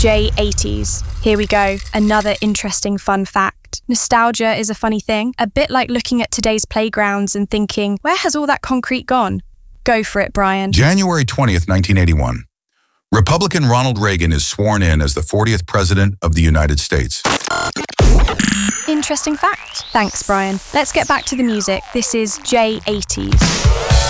J80s. Here we go, another interesting fun fact. Nostalgia is a funny thing, a bit like looking at today's playgrounds and thinking, where has all that concrete gone? Go for it, Brian. January 20th, 1981. Republican Ronald Reagan is sworn in as the 40th President of the United States. Interesting fact. Thanks, Brian. Let's get back to the music. This is J80s.